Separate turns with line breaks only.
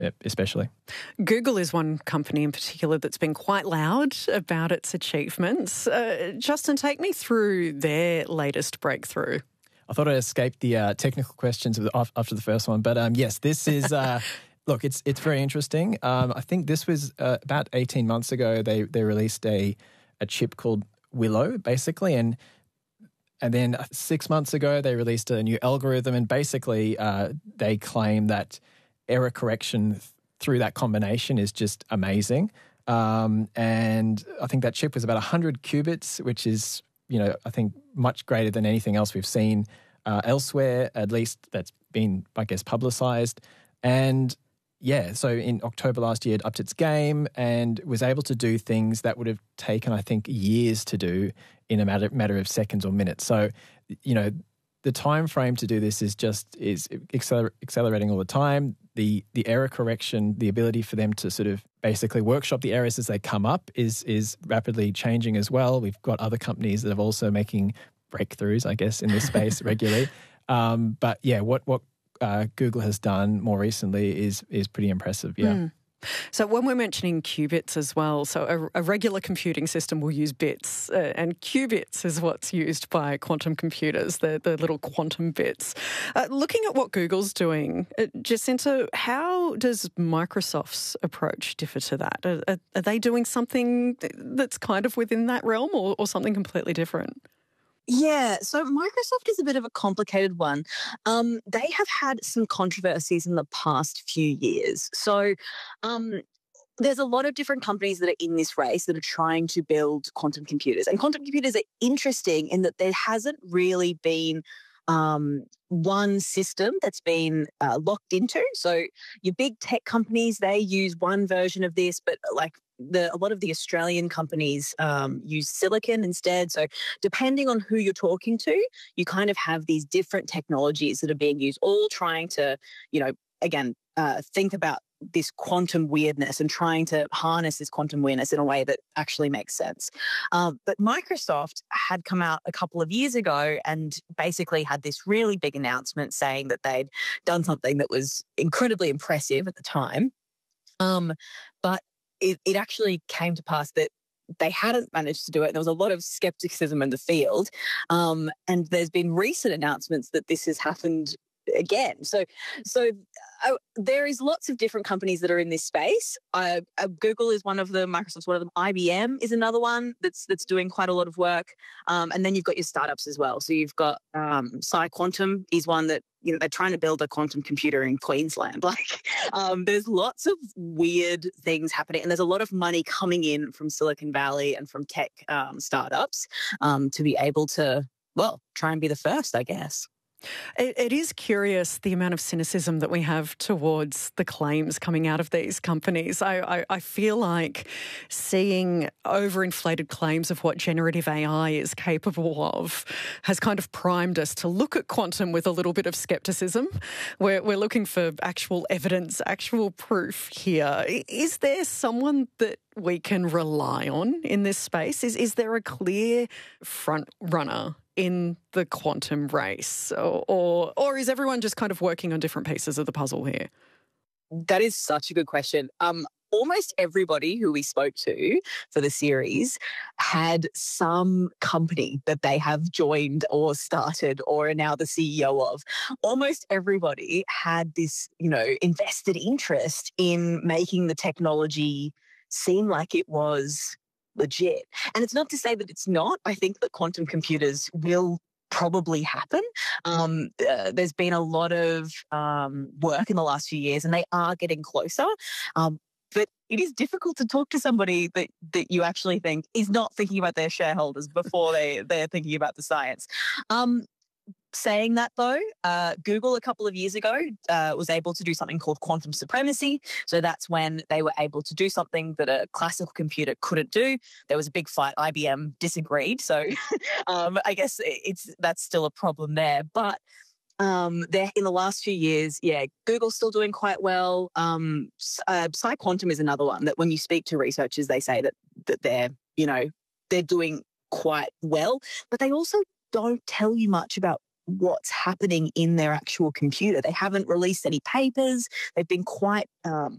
especially.
Google is one company in particular that's been quite loud about its achievements. Justin, take me through their latest breakthrough.
I thought I escaped the technical questions after the first one, but yes, this is look, it's very interesting. I think this was about 18 months ago. They released a chip called Willow, basically, and then 6 months ago they released a new algorithm, and basically they claim that error correction through that combination is just amazing. And I think that chip was about 100 qubits, which is, I think much greater than anything else we've seen elsewhere, at least that's been, I guess, publicized. And yeah, so in October last year, it upped its game and was able to do things that would have taken, I think, years to do in a matter of seconds or minutes. So, the time frame to do this is accelerating all the time. The error correction, the ability for them to sort of basically workshop the errors as they come up is rapidly changing as well. We've got other companies that are also making breakthroughs, I guess, in this space regularly. But yeah, what Google has done more recently is pretty impressive. Yeah.
Mm. So when we're mentioning qubits as well, so a regular computing system will use bits, and qubits is what's used by quantum computers, the little quantum bits. Looking at what Google's doing, Jacinta, how does Microsoft's approach differ to that? Are they doing something that's kind of within that realm or something completely different?
Yeah, so Microsoft is a bit of a complicated one. They have had some controversies in the past few years. So there's a lot of different companies that are in this race that are trying to build quantum computers. And quantum computers are interesting in that there hasn't really been one system that's been locked into. So your big tech companies, they use one version of this, but a lot of the Australian companies use silicon instead. So depending on who you're talking to, you kind of have these different technologies that are being used, all trying to, think about this quantum weirdness and trying to harness this quantum weirdness in a way that actually makes sense. But Microsoft had come out a couple of years ago and basically had this really big announcement saying that they'd done something that was incredibly impressive at the time. But it actually came to pass that they hadn't managed to do it. There was a lot of skepticism in the field. And there's been recent announcements that this has happened again. So there is lots of different companies that are in this space. Google is one of them. Microsoft's one of them. IBM is another one that's doing quite a lot of work. And then you've got your startups as well. So you've got PsiQuantum is one that, they're trying to build a quantum computer in Queensland. There's lots of weird things happening, and there's a lot of money coming in from Silicon Valley and from tech startups to be able to, try and be the first, I guess.
It is curious the amount of cynicism that we have towards the claims coming out of these companies. I feel like seeing overinflated claims of what generative AI is capable of has kind of primed us to look at quantum with a little bit of skepticism. We're looking for actual evidence, actual proof here. Is there someone that we can rely on in this space? Is there a clear front runner in the quantum race? Or is everyone just kind of working on different pieces of the puzzle here?
That is such a good question. Almost everybody who we spoke to for the series had some company that they have joined or started or are now the CEO of. Almost everybody had this, invested interest in making the technology seem like it was legit. And it's not to say that it's not. I think that quantum computers will probably happen. There's been a lot of work in the last few years and they are getting closer. But it is difficult to talk to somebody that you actually think is not thinking about their shareholders before they're thinking about the science. Saying that though, Google a couple of years ago was able to do something called quantum supremacy. So that's when they were able to do something that a classical computer couldn't do. There was a big fight. IBM disagreed. So I guess that's still a problem there. But there in the last few years, Google's still doing quite well. PsiQuantum is another one that when you speak to researchers, they say that they're doing quite well, but they also don't tell you much about what's happening in their actual computer. They haven't released any papers. They've been quite